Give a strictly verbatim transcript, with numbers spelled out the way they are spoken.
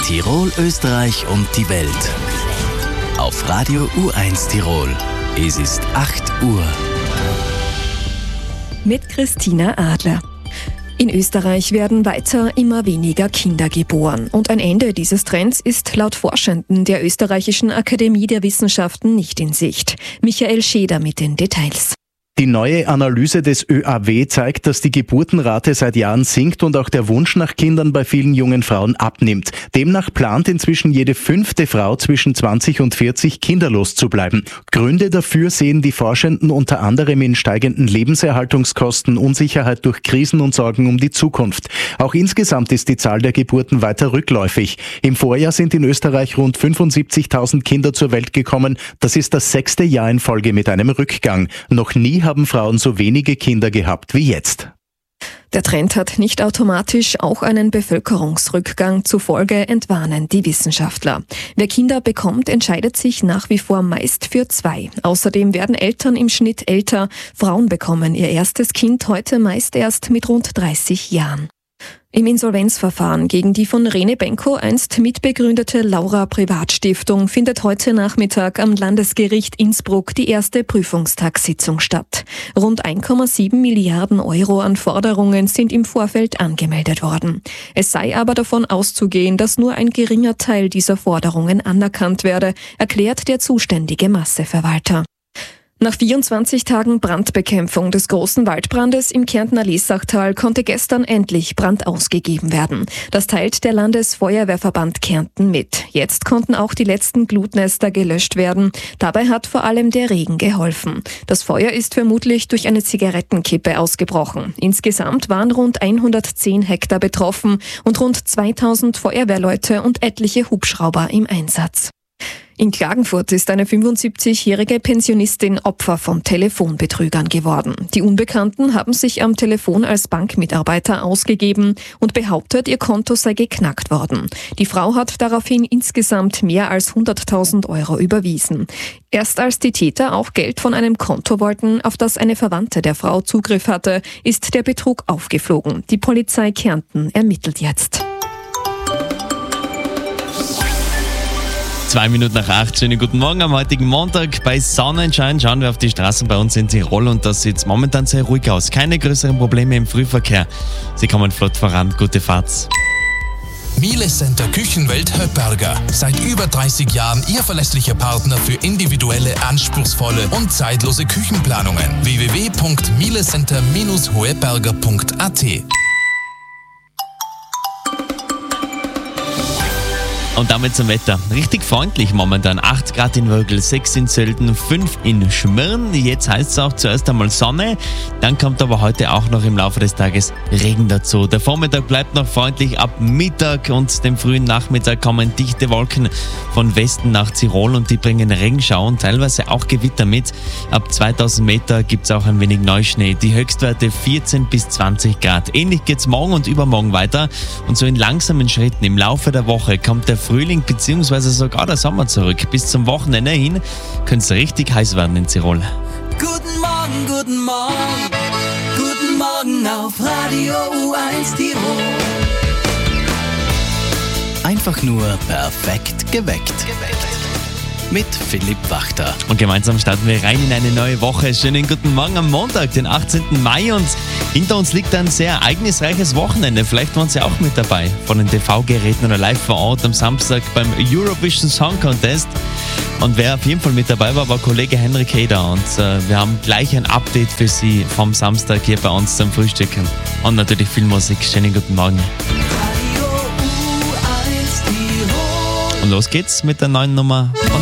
Tirol, Österreich und die Welt. Auf Radio U eins Tirol. Es ist acht Uhr. Mit Christina Adler. In Österreich werden weiter immer weniger Kinder geboren. Und ein Ende dieses Trends ist laut Forschenden der Österreichischen Akademie der Wissenschaften nicht in Sicht. Michael Scheder mit den Details. Die neue Analyse des Ö A W zeigt, dass die Geburtenrate seit Jahren sinkt und auch der Wunsch nach Kindern bei vielen jungen Frauen abnimmt. Demnach plant inzwischen jede fünfte Frau zwischen zwanzig und vierzig kinderlos zu bleiben. Gründe dafür sehen die Forschenden unter anderem in steigenden Lebenserhaltungskosten, Unsicherheit durch Krisen und Sorgen um die Zukunft. Auch insgesamt ist die Zahl der Geburten weiter rückläufig. Im Vorjahr sind in Österreich rund fünfundsiebzigtausend Kinder zur Welt gekommen. Das ist das sechste Jahr in Folge mit einem Rückgang. Noch nie haben Frauen so wenige Kinder gehabt wie jetzt. Der Trend hat nicht automatisch auch einen Bevölkerungsrückgang zur Folge, entwarnen die Wissenschaftler. Wer Kinder bekommt, entscheidet sich nach wie vor meist für zwei. Außerdem werden Eltern im Schnitt älter. Frauen bekommen ihr erstes Kind heute meist erst mit rund dreißig Jahren. Im Insolvenzverfahren gegen die von Rene Benko einst mitbegründete Laura Privatstiftung findet heute Nachmittag am Landesgericht Innsbruck die erste Prüfungstagssitzung statt. Rund eins Komma sieben Milliarden Euro an Forderungen sind im Vorfeld angemeldet worden. Es sei aber davon auszugehen, dass nur ein geringer Teil dieser Forderungen anerkannt werde, erklärt der zuständige Masseverwalter. Nach vierundzwanzig Tagen Brandbekämpfung des großen Waldbrandes im Kärntner Lesachtal konnte gestern endlich Brand ausgegeben werden. Das teilt der Landesfeuerwehrverband Kärnten mit. Jetzt konnten auch die letzten Glutnester gelöscht werden. Dabei hat vor allem der Regen geholfen. Das Feuer ist vermutlich durch eine Zigarettenkippe ausgebrochen. Insgesamt waren rund hundertzehn Hektar betroffen und rund zweitausend Feuerwehrleute und etliche Hubschrauber im Einsatz. In Klagenfurt ist eine fünfundsiebzigjährige Pensionistin Opfer von Telefonbetrügern geworden. Die Unbekannten haben sich am Telefon als Bankmitarbeiter ausgegeben und behauptet, ihr Konto sei geknackt worden. Die Frau hat daraufhin insgesamt mehr als hunderttausend Euro überwiesen. Erst als die Täter auch Geld von einem Konto wollten, auf das eine Verwandte der Frau Zugriff hatte, ist der Betrug aufgeflogen. Die Polizei Kärnten ermittelt jetzt. Zwei Minuten nach acht, schönen guten Morgen am heutigen Montag. Bei Sonnenschein schauen wir auf die Straßen bei uns in Tirol und das sieht momentan sehr ruhig aus. Keine größeren Probleme im Frühverkehr. Sie kommen flott voran, gute Fahrt. Miele Center Küchenwelt Höpperger. Seit über dreißig Jahren Ihr verlässlicher Partner für individuelle, anspruchsvolle und zeitlose Küchenplanungen. w w w punkt mielecenter Bindestrich hoeperger punkt a t. Und damit zum Wetter. Richtig freundlich momentan. acht Grad in Wörgl, sechs in Sölden, fünf in Schmirn. Jetzt heißt es auch zuerst einmal Sonne. Dann kommt aber heute auch noch im Laufe des Tages Regen dazu. Der Vormittag bleibt noch freundlich ab Mittag und dem frühen Nachmittag kommen dichte Wolken von Westen nach Tirol und die bringen Regenschauer und teilweise auch Gewitter mit. Ab zweitausend Meter gibt es auch ein wenig Neuschnee. Die Höchstwerte vierzehn bis zwanzig Grad. Ähnlich geht es morgen und übermorgen weiter. Und so in langsamen Schritten im Laufe der Woche kommt der Frühling bzw. sogar der Sommer zurück. Bis zum Wochenende hin könnte es richtig heiß werden in Tirol. Guten Morgen, guten Morgen, guten Morgen auf Radio U eins Tirol. Einfach nur perfekt geweckt. Mit Philipp Wachter. Und gemeinsam starten wir rein in eine neue Woche. Schönen guten Morgen am Montag, den achtzehnten Mai. Und hinter uns liegt ein sehr ereignisreiches Wochenende. Vielleicht waren Sie auch mit dabei. Von den T V-Geräten oder live vor Ort am Samstag beim Eurovision Song Contest. Und wer auf jeden Fall mit dabei war, war Kollege Henrik Heder. Und äh, wir haben gleich ein Update für Sie vom Samstag hier bei uns zum Frühstücken. Und natürlich viel Musik. Schönen guten Morgen. Radio U eins Tirol. Und los geht's mit der neuen Nummer von